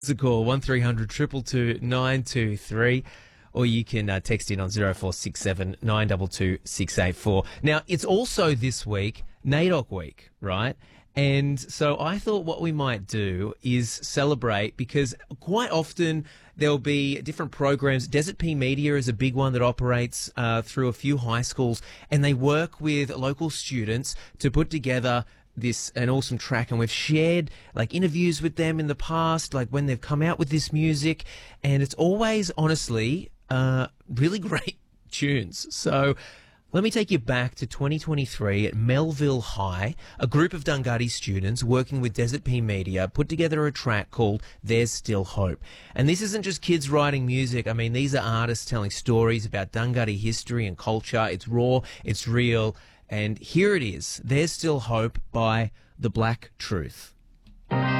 A call 1300 222 923, or you can text in on 0467 922 684. Now, it's also this week NAIDOC week, right? And so I thought what we might do is celebrate, because quite often there'll be different programs. Desert P Media is a big one that operates through a few high schools, and they work with local students to put together an awesome track, and we've shared like interviews with them in the past, like when they've come out with this music, and it's always honestly really great tunes. So let me take you back to 2023 at Melville High. A group of Dunghutti students working with Desert P Media put together a track called There's Still Hope. And this isn't just kids writing music. I mean, these are artists telling stories about Dunghutti history and culture. It's raw, it's real. And here it is, There's Still Hope by The Black Truth.